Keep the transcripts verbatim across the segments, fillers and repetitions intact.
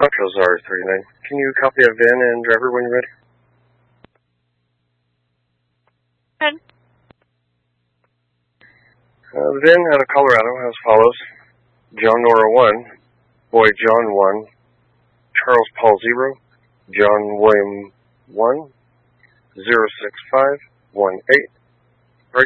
Montrose R thirty-nine. Can you copy a V I N and driver when you're ready? Good. Uh, the V I N out of Colorado as follows. John Nora one, Boy John one, Charles Paul zero, John William one, zero six five one eight. Right.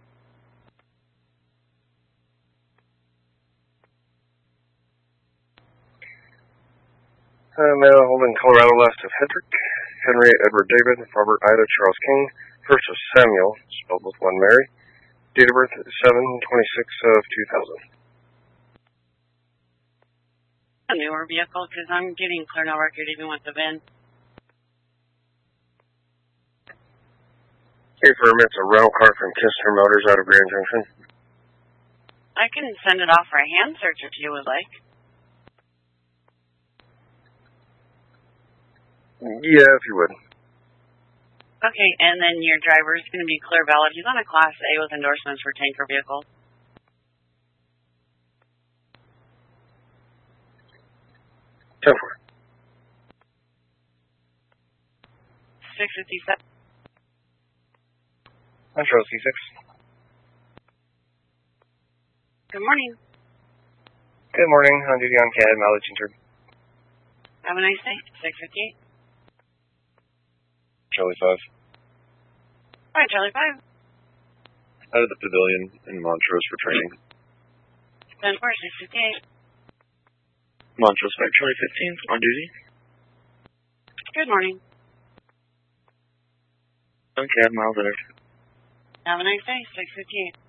Uh, male holding Colorado last of Hedrick, Henry Edward David, Robert Ida Charles King, first of Samuel, spelled with one Mary. Date of birth seven twenty-six of two thousand. A newer vehicle, because I'm getting clear no record even with the V I N. Hey, permits a rental car from Kistner Motors out of Grand Junction. I can send it off for a hand search if you would like. Yeah, if you would. Okay, and then your driver is going to be clear valid. He's on a Class A with endorsements for tanker vehicles. ten four. six fifty-seven. Montrose C six. Good morning. Good morning. On duty on C A D, mileage entered. Have a nice day. six fifty-eight. Charlie five. All right, Charlie five. Out of the pavilion in Montrose for training. ten four, six fifty-eight. Montrose five, Charlie fifteen, on duty. Good morning. On C A D, miles entered. Have a nice day. six fifty-eight.